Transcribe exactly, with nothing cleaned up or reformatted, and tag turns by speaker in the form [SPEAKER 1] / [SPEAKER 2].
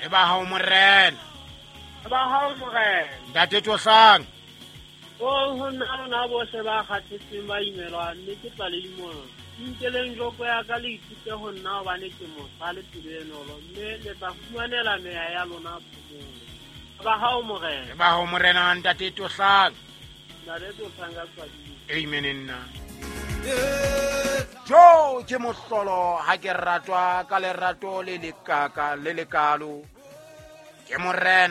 [SPEAKER 1] e ba hao morena
[SPEAKER 2] ba hao morena
[SPEAKER 1] ntate Tosang
[SPEAKER 2] o ho nna na bo se ba khatsitseng ba imelwa mme ke tla le imo inteleng joko ya ka le ithute ho nna ba ne ke mo sale tibeno mme le tla fumanela meya ya lona phumulo ba hao morena
[SPEAKER 1] e ba hao morena ntate Tosang
[SPEAKER 2] ntate Tosang ka tswadi
[SPEAKER 1] amen nna jo ke mohlolo ha ke ratwa ka lerato le lekaka le lekalo ke morena